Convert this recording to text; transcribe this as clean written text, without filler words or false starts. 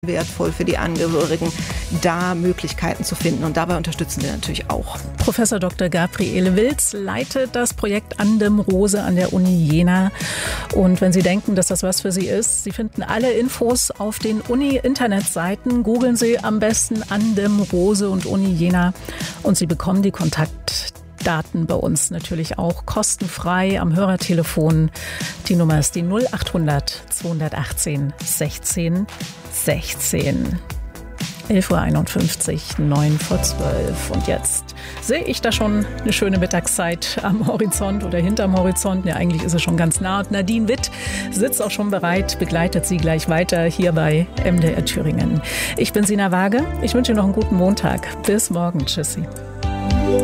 wertvoll für die Angehörigen, da Möglichkeiten zu finden. Und dabei unterstützen wir natürlich auch. Professor Dr. Gabriele Wilz leitet das Projekt Andem Rose an der Uni Jena. Und wenn Sie denken, dass das was für Sie ist, Sie finden alle Infos auf den Uni-Internetseiten. Googeln Sie am besten Andem Rose und Uni Jena und Sie bekommen die Kontaktdaten bei uns natürlich auch kostenfrei am Hörertelefon. Die Nummer ist die 0800 218 16 16. 11.51 Uhr, 9:12. Und jetzt sehe ich da schon eine schöne Mittagszeit am Horizont oder hinterm Horizont. Ja, eigentlich ist es schon ganz nah. Und Nadine Witt sitzt auch schon bereit, begleitet Sie gleich weiter hier bei MDR Thüringen. Ich bin Sina Waage. Ich wünsche Ihnen noch einen guten Montag. Bis morgen. Tschüssi.